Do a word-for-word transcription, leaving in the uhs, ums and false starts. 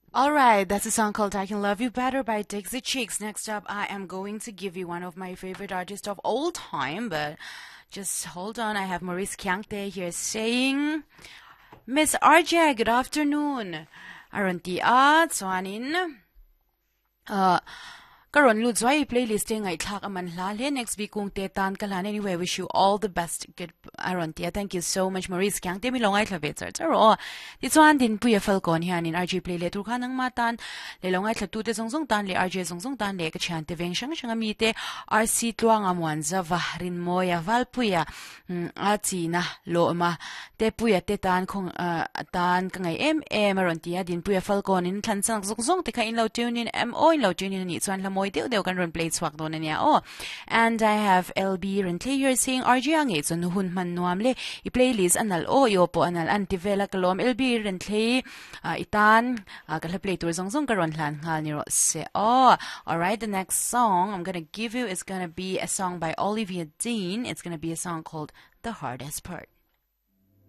All right, that's a song called I Can Love You Better by Dixie Chicks. Next up, I am going to give you one of my favorite artists of all time, but just hold on. I have Maurice Kiangte here saying, Miss R J, good afternoon. Aron ti at swanin. Uh, Karon Ludzwai playlisting ay tlak aman lali next week kung tetan kalan. Anyway, wish you all the best. Good Aron tia. Thank you so much, Maurice. Kyang te milong ay tlabit sir. Taro. Ditsuan din puya falcon hiyan in R J play le turkan ng matan. Lelong ay tlatute song song tan le R J song song tan le kachan te veng siyang siyang amite R C tuang amuan za vahrin moya val puya. Ati na lo ma te puya te tan kung tan kangay M M Aron tia din puya falcon in tlansang song song te ka in lau tunin M O in lau tunin ni tsuan lam Dew dew kan run play swak do na niya. Oh, and I have L B Rentley here saying R J ang ito nuhun man nuamle i-playlist anal o yo po anal antivela kalom L B Rentley uh, itan uh, kala play tour song song karon lan hal ni se. Oh, all right. The next song I'm gonna give you is gonna be a song by Olivia Dean. It's gonna be a song called The Hardest Part.